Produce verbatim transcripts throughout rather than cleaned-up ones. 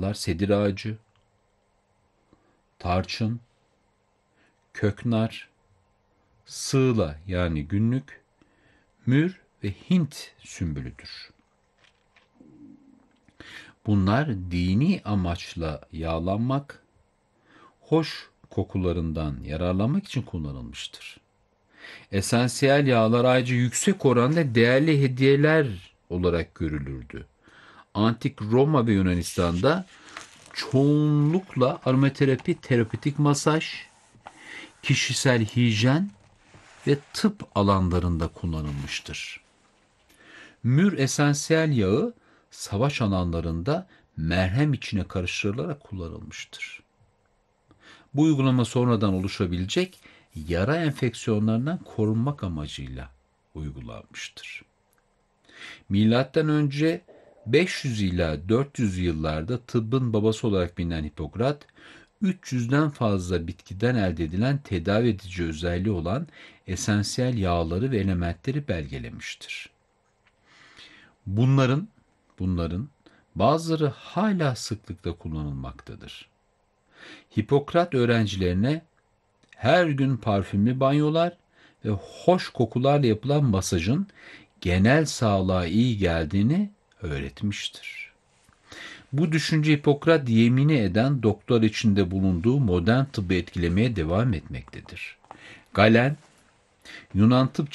yağlar sedir ağacı, tarçın, köknar, sığla yani günlük, mür ve Hint sümbülüdür. Bunlar dini amaçla yağlanmak, hoş kokularından yararlanmak için kullanılmıştır. Esansiyel yağlar ayrıca yüksek oranda değerli hediyeler olarak görülürdü. Antik Roma ve Yunanistan'da çoğunlukla aromaterapi, terapötik masaj, kişisel hijyen ve tıp alanlarında kullanılmıştır. Mür esansiyel yağı savaş alanlarında merhem içine karıştırılarak kullanılmıştır. Bu uygulama sonradan oluşabilecek yara enfeksiyonlarından korunmak amacıyla uygulanmıştır. Milattan önce beş yüz ila dört yüz yıllarda tıbbın babası olarak bilinen Hipokrat, üç yüzden fazla bitkiden elde edilen tedavi edici özelliği olan esansiyel yağları ve elementleri belgelemiştir. Bunların bunların bazıları hala sıklıkla kullanılmaktadır. Hipokrat öğrencilerine her gün parfümlü banyolar ve hoş kokularla yapılan masajın genel sağlığa iyi geldiğini öğretmiştir. Bu düşünce Hipokrat yemini eden doktor içinde bulunduğu modern tıbbı etkilemeye devam etmektedir. Galen, Yunan tıp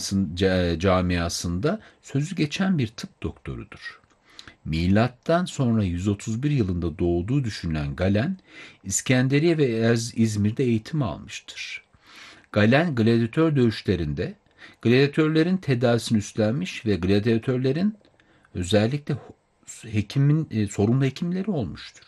camiasında sözü geçen bir tıp doktorudur. Milattan sonra yüz otuz bir yılında doğduğu düşünülen Galen, İskenderiye ve İzmir'de eğitim almıştır. Galen, gladyatör dövüşlerinde gladyatörlerin tedavisini üstlenmiş ve gladyatörlerin özellikle hekimin e, sorumlu hekimleri olmuştur.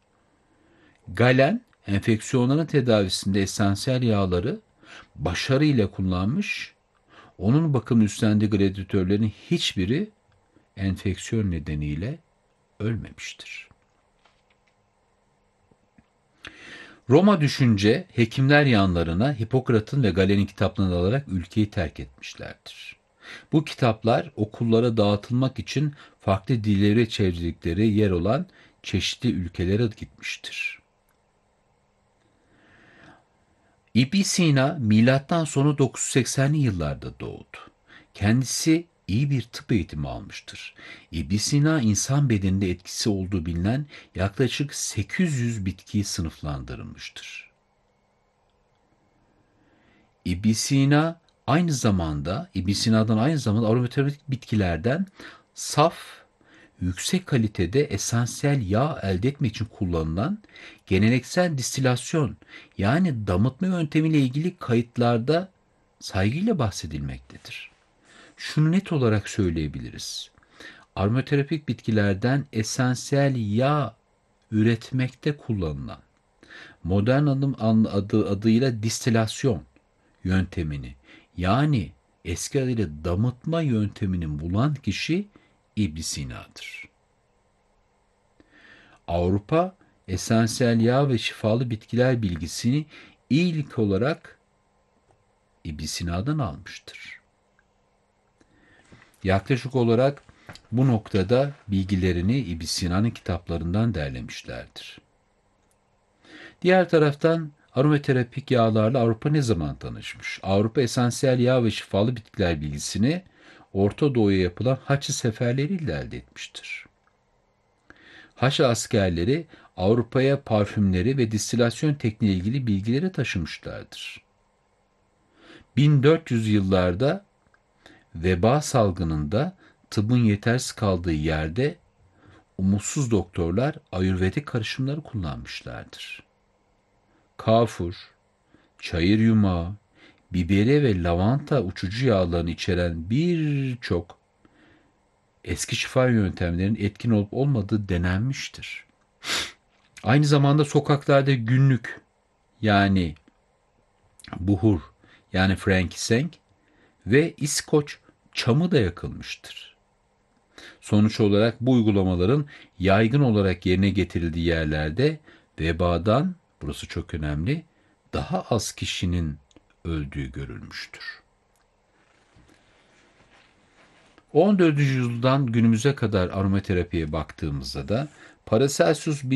Galen, enfeksiyonların tedavisinde esansiyel yağları başarıyla kullanmış, onun bakımını üstlendiği gladyatörlerin hiçbiri enfeksiyon nedeniyle ölmemiştir. Roma düşünce hekimler yanlarına Hipokrat'ın ve Galen'in kitaplarını alarak ülkeyi terk etmişlerdir. Bu kitaplar okullara dağıtılmak için farklı dilleri çevirdikleri yer olan çeşitli ülkelere gitmiştir. İbn Sina milattan sonra dokuz yüz seksenli yıllarda doğdu. Kendisi iyi bir tıp eğitimi almıştır. İbn Sina insan bedeninde etkisi olduğu bilinen yaklaşık sekiz yüz bitkiyi sınıflandırmıştır. İbn Sina aynı zamanda İbn Sina'dan aynı zamanda aromaterapik bitkilerden saf, yüksek kalitede esansiyel yağ elde etmek için kullanılan geleneksel distilasyon yani damıtma yöntemiyle ilgili kayıtlarda saygıyla bahsedilmektedir. Şunu net olarak söyleyebiliriz. Aromaterapik bitkilerden esansiyel yağ üretmekte kullanılan modern adım adı adıyla distilasyon yöntemini yani eski adıyla damıtma yöntemini bulan kişi İbn Sina'dır. Avrupa esansiyel yağ ve şifalı bitkiler bilgisini ilk olarak İbn Sina'dan almıştır. Yaklaşık olarak bu noktada bilgilerini İbn Sina'nın kitaplarından derlemişlerdir. Diğer taraftan aromaterapik yağlarla Avrupa ne zaman tanışmış? Avrupa esansiyel yağ ve şifalı bitkiler bilgisini Orta Doğu'ya yapılan Haçlı seferleriyle elde etmiştir. Haçlı askerleri Avrupa'ya parfümleri ve distilasyon tekniği ilgili bilgileri taşımışlardır. bin dört yüz yıllarda veba salgınında tıbbın yetersiz kaldığı yerde umutsuz doktorlar Ayurvedik karışımları kullanmışlardır. Kafur, çayır yumağı, biberiye ve lavanta uçucu yağlarını içeren birçok eski şifa yöntemlerinin etkin olup olmadığı denenmiştir. Aynı zamanda sokaklarda günlük yani buhur yani frankincense ve İskoç çamı da yakılmıştır. Sonuç olarak bu uygulamaların yaygın olarak yerine getirildiği yerlerde vebadan, burası çok önemli, daha az kişinin öldüğü görülmüştür. on dördüncü yüzyıldan günümüze kadar aromaterapiye baktığımızda da Paracelsus